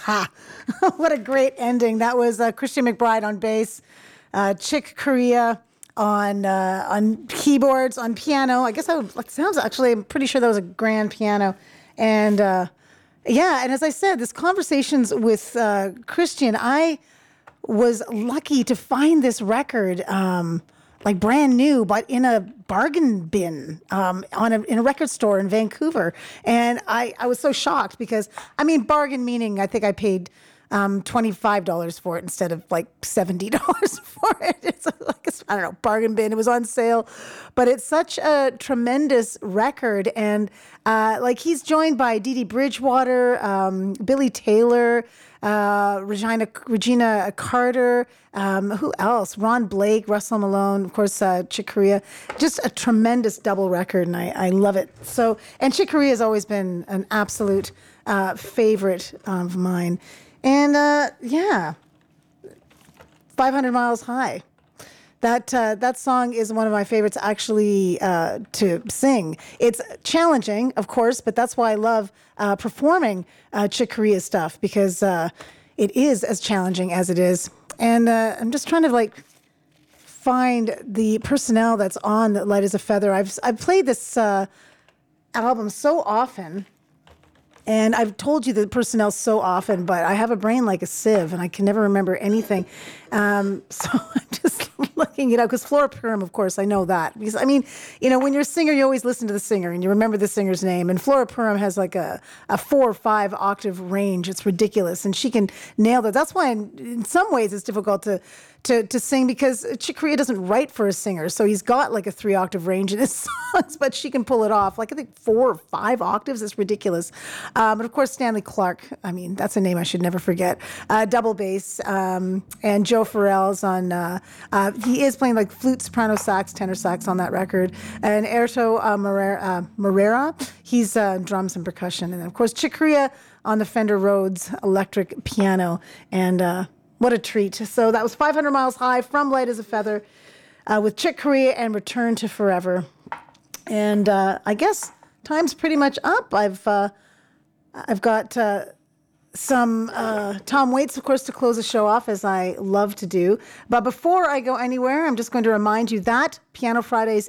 Ha! What a great ending. That was Christian McBride on bass, Chick Corea on keyboards, on piano. I guess it sounds actually, I'm pretty sure that was a grand piano. And yeah, and as I said, this conversations with Christian, I was lucky to find this record like brand new, but in a bargain bin in a record store in Vancouver. And I was so shocked because, I mean, bargain meaning I think I paid $25 for it instead of like $70 for it. It's like, I don't know, bargain bin. It was on sale, but it's such a tremendous record. And like he's joined by Dee Dee Bridgewater, Billy Taylor, Regina Carter, who else? Ron Blake, Russell Malone, of course, Chick Corea. Just a tremendous double record, and I love it. So, and Chick Corea has always been an absolute favorite of mine. And yeah, 500 Miles High. That song is one of my favorites actually to sing. It's challenging, of course, but that's why I love performing Chick Corea stuff, because it is as challenging as it is. And I'm just trying to like find the personnel that's on Light as a Feather. I've played this album so often. And I've told you the personnel so often, but I have a brain like a sieve, and I can never remember anything. So I'm just looking it up, because Flora Purim, of course, I know that. Because, I mean, you know, when you're a singer, you always listen to the singer, and you remember the singer's name. And Flora Purim has like a 4 or 5 octave range. It's ridiculous, and she can nail that. That's why, in some ways, it's difficult to sing, because Chick Corea doesn't write for a singer, so he's got like a 3 octave range in his songs, but she can pull it off. Like I think 4 or 5 octaves. It's ridiculous. But of course, Stanley Clarke, I mean, that's a name I should never forget. Double bass, and Joe Farrell's on, he is playing like flute, soprano sax, tenor sax on that record. And Erto Moreira, he's drums and percussion. And of course, Chick Corea on the Fender Rhodes electric piano. And what a treat. So that was 500 Miles High from Light as a Feather with Chick Corea and Return to Forever. And I guess time's pretty much up. I've got some Tom Waits, of course, to close the show off, as I love to do. But before I go anywhere, I'm just going to remind you that Piano Fridays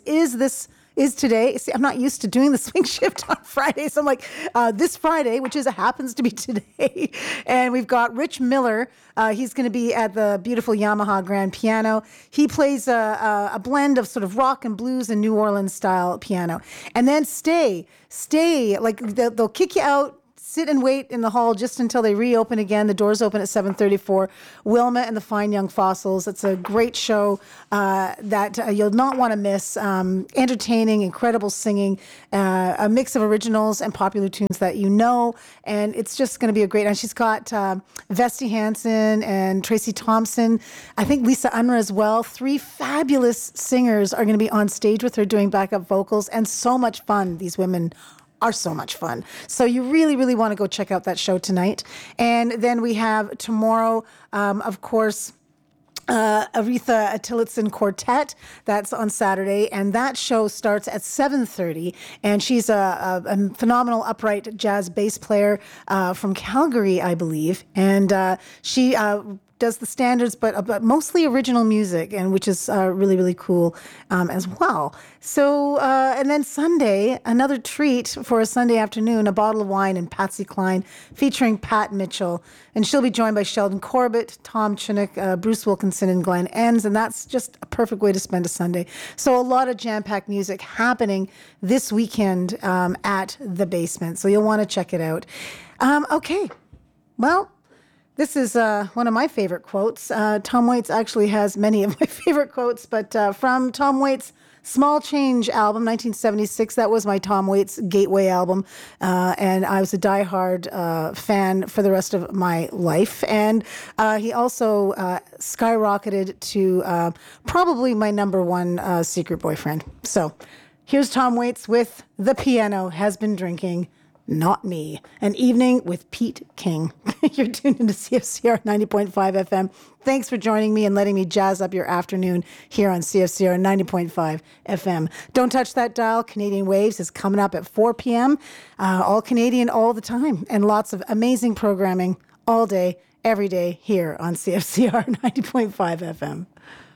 is today. See, I'm not used to doing the swing shift on Fridays. I'm like, this Friday, which happens to be today. And we've got Rich Miller. He's going to be at the beautiful Yamaha Grand Piano. He plays a blend of sort of rock and blues and New Orleans style piano. And then stay, like they'll kick you out. Sit and wait in the hall just until they reopen again. The doors open at 7:34. Wilma and the Fine Young Fossils. It's a great show that you'll not want to miss. Entertaining, incredible singing, a mix of originals and popular tunes that you know. And it's just going to be a great. And she's got Vesti Hansen and Tracy Thompson. I think Lisa Unruh as well. 3 fabulous singers are going to be on stage with her doing backup vocals, and so much fun. These women are so much fun. So you really, really want to go check out that show tonight. And then we have tomorrow, of course, Aretha Tillotson Quartet. That's on Saturday, and that show starts at 7:30. And she's a phenomenal upright jazz bass player from Calgary, I believe. And she does the standards, but mostly original music, and which is really, really cool as well. So, and then Sunday, another treat for a Sunday afternoon, a bottle of wine and Patsy Cline featuring Pat Mitchell. And she'll be joined by Sheldon Corbett, Tom Chinook, Bruce Wilkinson, and Glenn Enns. And that's just a perfect way to spend a Sunday. So a lot of jam-packed music happening this weekend at the Basement. So you'll want to check it out. Okay, well, this is one of my favorite quotes. Tom Waits actually has many of my favorite quotes, but from Tom Waits' Small Change album, 1976, that was my Tom Waits gateway album, and I was a diehard fan for the rest of my life. And he also skyrocketed to probably my number one secret boyfriend. So here's Tom Waits with The Piano Has Been Drinking. Not Me. An Evening with Pete King. You're tuned into CFCR 90.5 FM. Thanks for joining me and letting me jazz up your afternoon here on CFCR 90.5 FM. Don't touch that dial. Canadian Waves is coming up at 4 p.m. All Canadian all the time, and lots of amazing programming all day, every day here on CFCR 90.5 FM.